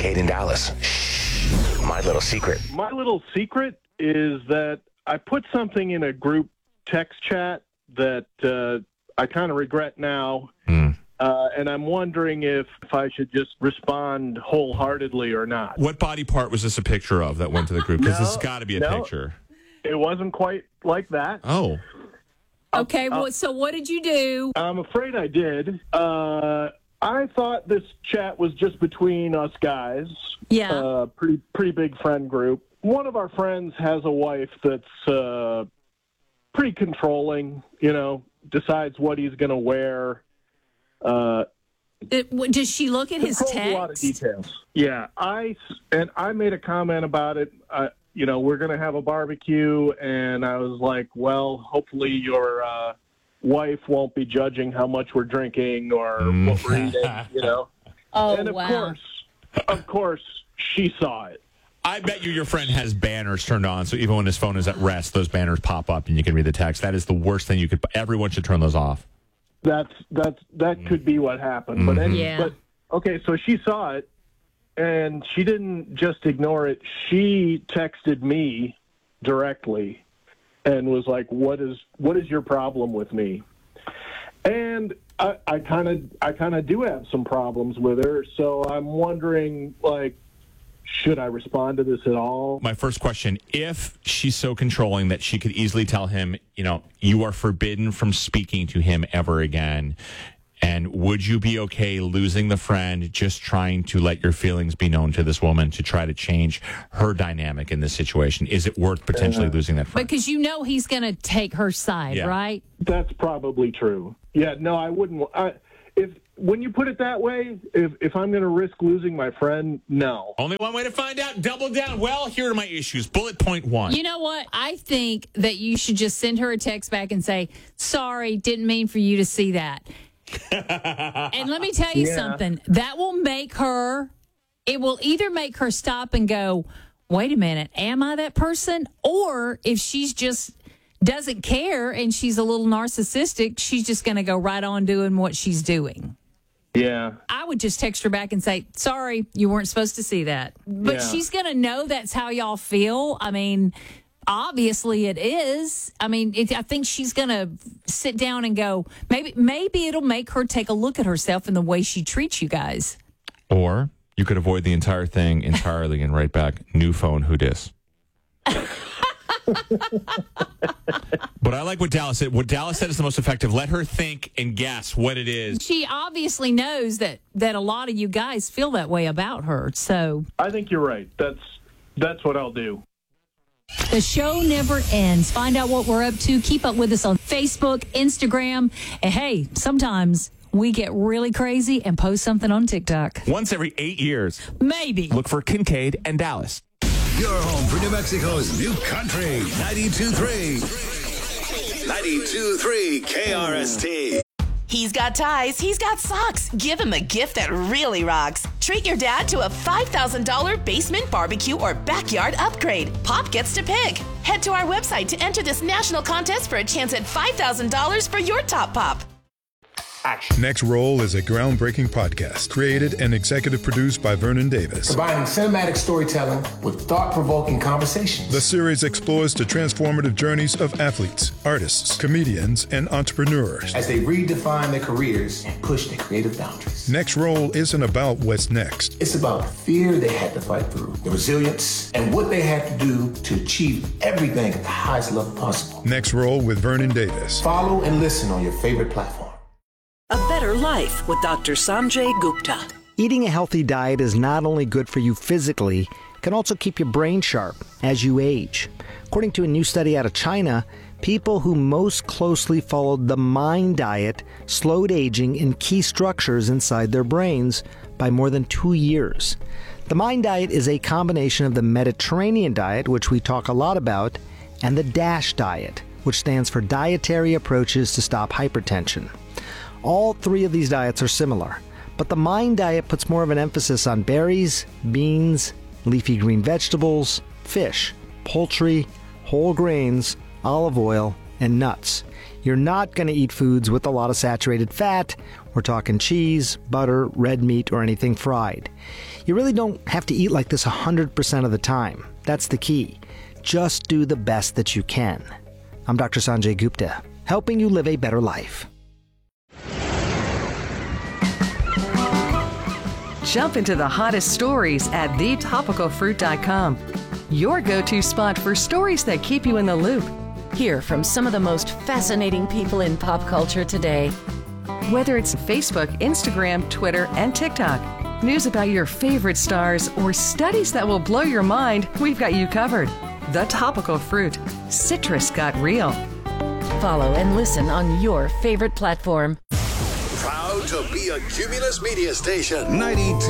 Kincaid in Dallas. Shh. My little secret. My little secret is that I put something in a group text chat that I kind of regret now. And I'm wondering if I should just respond wholeheartedly or not. What body part was this a picture of that went to the group? Because this has got to be a picture. It wasn't quite like that. Oh. Okay, so what did you do? I'm afraid I did. I thought this chat was just between us guys. Yeah. Pretty big friend group. One of our friends has a wife that's pretty controlling, decides what he's going to wear. Does she look at his text? A lot of details. Yeah, I made a comment about it. We're going to have a barbecue, and I was like, well, hopefully your wife won't be judging how much we're drinking or what we're eating, Oh, and of course, she saw it. I bet your friend has banners turned on, so even when his phone is at rest, those banners pop up and you can read the text. That is the worst thing everyone should turn those off. That could be what happened. But okay, so she saw it, and she didn't just ignore it. She texted me directly and was like, "What is your problem with me?" And I kind of do have some problems with her, so I'm wondering, should I respond to this at all? My first question, if she's so controlling that she could easily tell him, you are forbidden from speaking to him ever again, and would you be okay losing the friend, just trying to let your feelings be known to this woman to try to change her dynamic in this situation? Is it worth potentially losing that friend? Because he's going to take her side, right? That's probably true. Yeah, no, I wouldn't. When you put it that way, if I'm going to risk losing my friend, no. Only one way to find out. Double down. Well, here are my issues. Bullet point 1. You know what? I think that you should just send her a text back and say, sorry, didn't mean for you to see that. And let me tell you something. That will it will either make her stop and go, wait a minute, am I that person? Or if she's just doesn't care and she's a little narcissistic, she's just going to go right on doing what she's doing. Yeah. I would just text her back and say, sorry, you weren't supposed to see that. But she's going to know that's how y'all feel. I mean, obviously it is. I mean, I think she's going to sit down and go, maybe it'll make her take a look at herself and the way she treats you guys. Or you could avoid the entire thing entirely and write back, new phone, who dis? But I like what Dallas said. What Dallas said is the most effective. Let her think and guess what it is. She obviously knows that a lot of you guys feel that way about her. So I think you're right. That's what I'll do. The show never ends. Find out what we're up to. Keep up with us on Facebook, Instagram, and hey, sometimes we get really crazy and post something on TikTok. Once every 8 years. Maybe. Look for Kincaid and Dallas. Your home for New Mexico's new country, 92.3. 92.3 KRST. He's got ties, he's got socks. Give him a gift that really rocks. Treat your dad to a $5,000 basement barbecue or backyard upgrade. Pop gets to pick. Head to our website to enter this national contest for a chance at $5,000 for your top pop. Next Roll is a groundbreaking podcast created and executive produced by Vernon Davis. Combining cinematic storytelling with thought-provoking conversations. The series explores the transformative journeys of athletes, artists, comedians, and entrepreneurs as they redefine their careers and push their creative boundaries. Next Roll isn't about what's next. It's about the fear they had to fight through, the resilience, and what they had to do to achieve everything at the highest level possible. Next Roll with Vernon Davis. Follow and listen on your favorite platform. A Better Life with Dr. Sanjay Gupta. Eating a healthy diet is not only good for you physically, it can also keep your brain sharp as you age. According to a new study out of China, people who most closely followed the MIND diet slowed aging in key structures inside their brains by more than 2 years. The MIND diet is a combination of the Mediterranean diet, which we talk a lot about, and the DASH diet, which stands for Dietary Approaches to Stop Hypertension. All three of these diets are similar, but the MIND diet puts more of an emphasis on berries, beans, leafy green vegetables, fish, poultry, whole grains, olive oil, and nuts. You're not going to eat foods with a lot of saturated fat We're talking cheese, butter, red meat, or anything fried. You really don't have to eat like this 100% of the time. That's the key. Just do the best that you can. I'm Dr. Sanjay Gupta, helping you live a better life. Jump into the hottest stories at thetopicalfruit.com. Your go-to spot for stories that keep you in the loop. Hear from some of the most fascinating people in pop culture today. Whether it's Facebook, Instagram, Twitter, and TikTok, news about your favorite stars, or studies that will blow your mind, we've got you covered. The Topical Fruit. Citrus got real. Follow and listen on your favorite platform. Proud to be a Cumulus Media Station. 92.